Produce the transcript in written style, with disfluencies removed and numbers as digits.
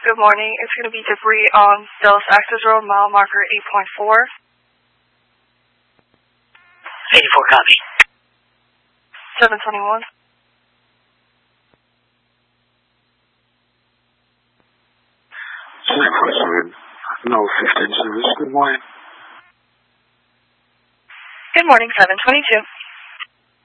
Good morning. It's going to be debris on Dulles Access Road, mile marker 8.4. 84 copy. 721. No 15 service. Good morning. Good morning, 722.